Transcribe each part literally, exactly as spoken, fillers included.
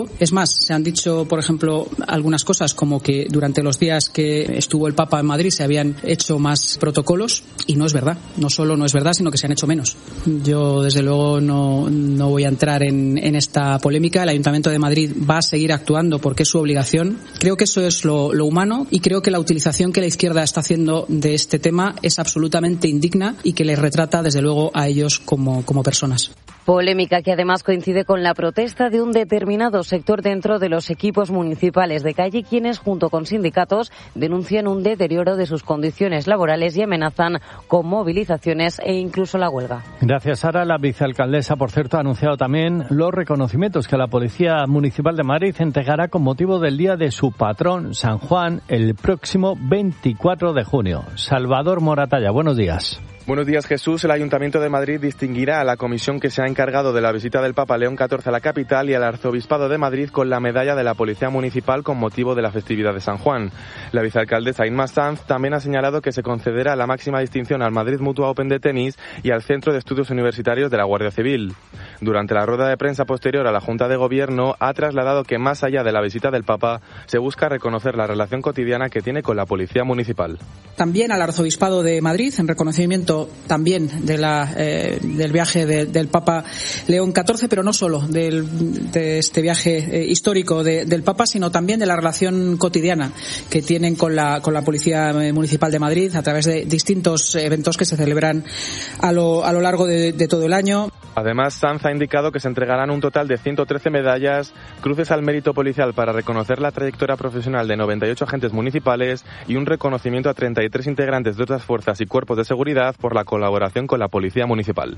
Es más, se han dicho, por ejemplo, algunas cosas como que durante los días que estuvo el Papa en Madrid se habían hecho más protocolos y no es verdad. No solo no es verdad, sino que se han hecho menos. Yo, desde luego, no, no voy a entrar en, en esta polémica. El Ayuntamiento de Madrid va a seguir actuando porque es su obligación. Creo que eso es lo, lo humano y creo que la utilización que la izquierda está haciendo de este tema es absolutamente indigna y que les retrata, desde luego, a ellos como, como personas. Polémica que además coincide con la protesta de un determinado sector dentro de los equipos municipales de calle, quienes junto con sindicatos denuncian un deterioro de sus condiciones laborales y amenazan con movilizaciones e incluso la huelga. Gracias, Sara. La vicealcaldesa, por cierto, ha anunciado también los reconocimientos que la Policía Municipal de Madrid entregará con motivo del día de su patrón, San Juan, el próximo veinticuatro de junio. Salvador Moratalla, buenos días. Buenos días, Jesús. El Ayuntamiento de Madrid distinguirá a la comisión que se ha encargado de la visita del Papa León catorce a la capital y al Arzobispado de Madrid con la medalla de la Policía Municipal con motivo de la festividad de San Juan. La vicealcaldesa Inma Sanz también ha señalado que se concederá la máxima distinción al Madrid Mutua Open de tenis y al Centro de Estudios Universitarios de la Guardia Civil. Durante la rueda de prensa posterior a la Junta de Gobierno, ha trasladado que más allá de la visita del Papa, se busca reconocer la relación cotidiana que tiene con la Policía Municipal. También al Arzobispado de Madrid, en reconocimiento también de la, eh, del viaje de, del Papa León catorce, pero no solo del, de este viaje eh, histórico de, del Papa, sino también de la relación cotidiana que tienen con la, con la Policía Municipal de Madrid a través de distintos eventos que se celebran a lo, a lo largo de, de todo el año. Además, Sanz ha indicado que se entregarán un total de ciento trece medallas, cruces al mérito policial para reconocer la trayectoria profesional de noventa y ocho agentes municipales y un reconocimiento a treinta y tres integrantes de otras fuerzas y cuerpos de seguridad por la colaboración con la Policía Municipal.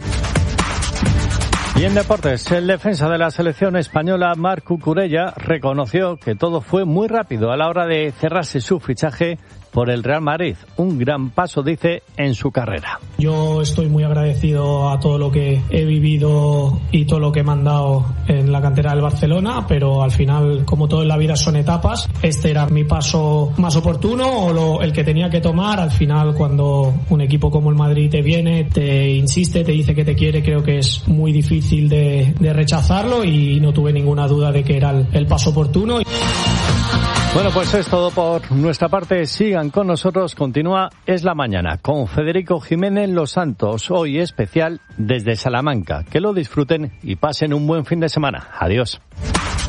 Y en deportes, el defensa de la selección española, Marc Cucurella, reconoció que todo fue muy rápido a la hora de cerrarse su fichaje por el Real Madrid. Un gran paso, dice, en su carrera. Yo estoy muy agradecido a todo lo que he vivido y todo lo que me han dado en la cantera del Barcelona, pero al final, como todo en la vida, son etapas. Este era mi paso más oportuno o lo, el que tenía que tomar. Al final, cuando un equipo como el Madrid te viene, te insiste, te dice que te quiere, creo que es muy difícil de, de rechazarlo y no tuve ninguna duda de que era el, el paso oportuno. Bueno, pues es todo por nuestra parte. Sigan con nosotros. Continúa Es la Mañana con Federico Jiménez Los Santos. Hoy especial desde Salamanca. Que lo disfruten y pasen un buen fin de semana. Adiós.